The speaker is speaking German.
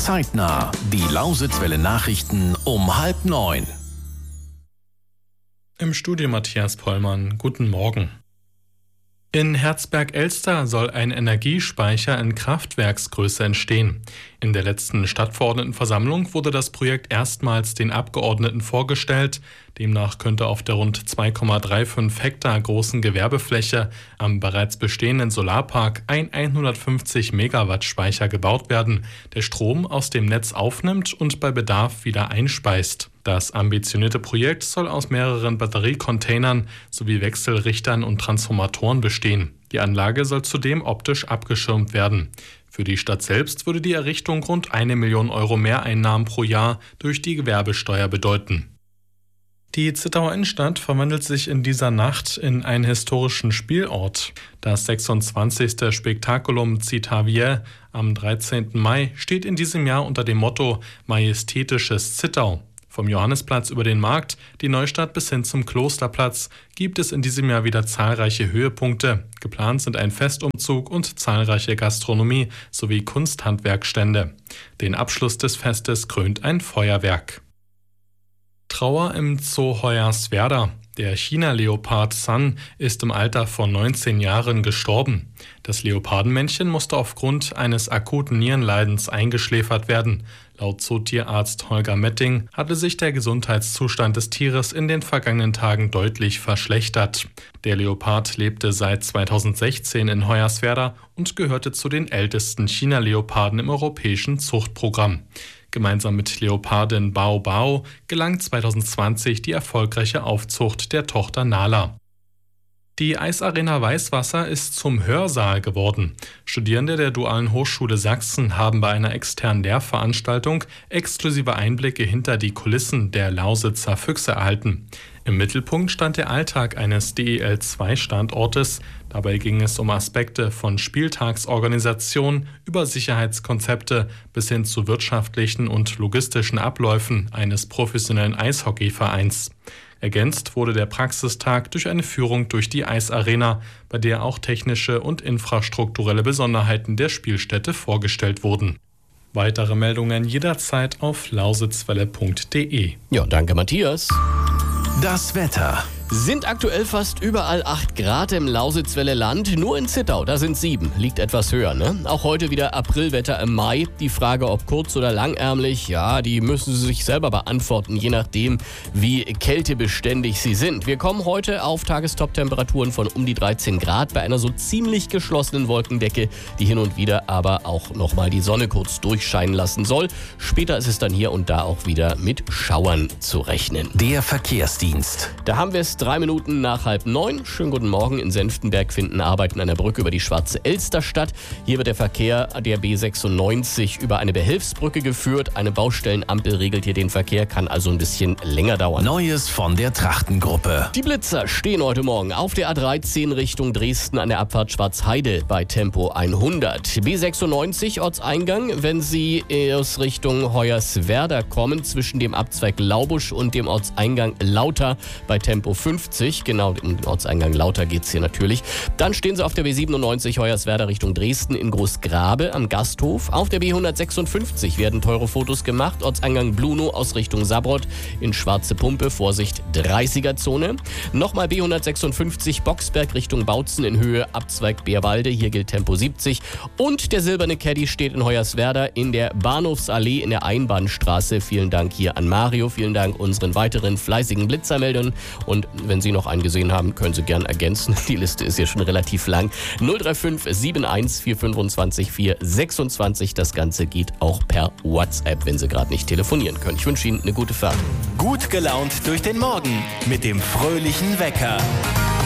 Zeitnah. Die Lausitzwelle Nachrichten um 8:30. Im Studio Matthias Pollmann. Guten Morgen. In Herzberg-Elster soll ein Energiespeicher in Kraftwerksgröße entstehen. In der letzten Stadtverordnetenversammlung wurde das Projekt erstmals den Abgeordneten vorgestellt. Demnach könnte auf der rund 2,35 Hektar großen Gewerbefläche am bereits bestehenden Solarpark ein 150 Megawatt Speicher gebaut werden, der Strom aus dem Netz aufnimmt und bei Bedarf wieder einspeist. Das ambitionierte Projekt soll aus mehreren Batteriecontainern sowie Wechselrichtern und Transformatoren bestehen. Die Anlage soll zudem optisch abgeschirmt werden. Für die Stadt selbst würde die Errichtung rund 1 Million Euro Mehreinnahmen pro Jahr durch die Gewerbesteuer bedeuten. Die Zittauer Innenstadt verwandelt sich in dieser Nacht in einen historischen Spielort. Das 26. Spektakulum Citavier am 13. Mai steht in diesem Jahr unter dem Motto Majestätisches Zittau. Vom Johannesplatz über den Markt, die Neustadt bis hin zum Klosterplatz gibt es in diesem Jahr wieder zahlreiche Höhepunkte. Geplant sind ein Festumzug und zahlreiche Gastronomie- sowie Kunsthandwerkstände. Den Abschluss des Festes krönt ein Feuerwerk. Trauer im Zoo Hoyerswerda. Der China-Leopard Sun ist im Alter von 19 Jahren gestorben. Das Leopardenmännchen musste aufgrund eines akuten Nierenleidens eingeschläfert werden. Laut Zootierarzt Holger Metting hatte sich der Gesundheitszustand des Tieres in den vergangenen Tagen deutlich verschlechtert. Der Leopard lebte seit 2016 in Hoyerswerda und gehörte zu den ältesten China-Leoparden im europäischen Zuchtprogramm. Gemeinsam mit Leopardin Bao Bao gelang 2020 die erfolgreiche Aufzucht der Tochter Nala. Die Eisarena Weißwasser ist zum Hörsaal geworden. Studierende der Dualen Hochschule Sachsen haben bei einer externen Lehrveranstaltung exklusive Einblicke hinter die Kulissen der Lausitzer Füchse erhalten. Im Mittelpunkt stand der Alltag eines DEL2-Standortes. Dabei ging es um Aspekte von Spieltagsorganisation über Sicherheitskonzepte bis hin zu wirtschaftlichen und logistischen Abläufen eines professionellen Eishockeyvereins. Ergänzt wurde der Praxistag durch eine Führung durch die Eisarena, bei der auch technische und infrastrukturelle Besonderheiten der Spielstätte vorgestellt wurden. Weitere Meldungen jederzeit auf lausitzwelle.de. Ja, danke Matthias. Das Wetter. Sind aktuell fast überall 8 Grad im Lausitzwelle Land, nur in Zittau, da sind 7, liegt etwas höher, ne? Auch heute wieder Aprilwetter im Mai. Die Frage, ob kurz- oder langärmlich, ja, die müssen Sie sich selber beantworten, je nachdem, wie kältebeständig Sie sind. Wir kommen heute auf Tagestop-Temperaturen von um die 13 Grad bei einer so ziemlich geschlossenen Wolkendecke, die hin und wieder aber auch nochmal die Sonne kurz durchscheinen lassen soll. Später ist es dann hier und da auch wieder mit Schauern zu rechnen. Der Verkehrsdienst. Da haben wir es 3 Minuten nach 8:30. Schönen guten Morgen. In Senftenberg finden Arbeiten an der Brücke über die Schwarze Elster statt. Hier wird der Verkehr der B96 über eine Behelfsbrücke geführt. Eine Baustellenampel regelt hier den Verkehr, kann also ein bisschen länger dauern. Neues von der Trachtengruppe. Die Blitzer stehen heute Morgen auf der A13 Richtung Dresden an der Abfahrt Schwarzheide bei Tempo 100. B96 Ortseingang, wenn Sie aus Richtung Hoyerswerda kommen, zwischen dem Abzweig Laubusch und dem Ortseingang Lauter bei Tempo 50, genau um den Ortseingang Lauter geht es hier natürlich. Dann stehen Sie auf der B97 Hoyerswerda Richtung Dresden in Großgrabe am Gasthof. Auf der B156 werden teure Fotos gemacht. Ortseingang Bluno aus Richtung Sabrott in Schwarze Pumpe, Vorsicht 30er-Zone. Nochmal B156 Boxberg Richtung Bautzen in Höhe Abzweig Beerwalde, hier gilt Tempo 70. Und der silberne Caddy steht in Hoyerswerda in der Bahnhofsallee in der Einbahnstraße. Vielen Dank hier an Mario, vielen Dank unseren weiteren fleißigen Blitzermeldern. Und wenn Sie noch einen gesehen haben, können Sie gern ergänzen. Die Liste ist ja schon relativ lang. 035 71 425 426. Das Ganze geht auch per WhatsApp, wenn Sie gerade nicht telefonieren können. Ich wünsche Ihnen eine gute Fahrt. Gut gelaunt durch den Morgen mit dem fröhlichen Wecker.